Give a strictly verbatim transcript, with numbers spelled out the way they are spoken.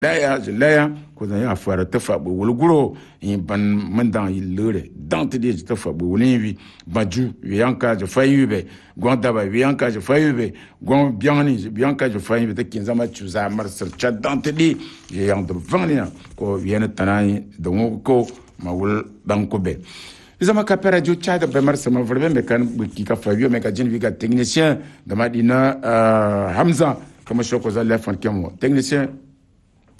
laya je laya ko zan ya fara ta fa bo wul guro in ban man dan yilure dan te de ta fa bo wulin wi baju wi yanka je fayube gonda ba wi yanka je fayube gon biani bianka je fayube te kin zama chuza mar sir cha dan te di je yang de vania ko wiena tanani don ko ma wul dan ko be zama ka pera jo cha de mar sama vrbe me kan ki ka fayo me ka jin wi ga technicien de madina Hamza comme je ko za le fon kemo technicien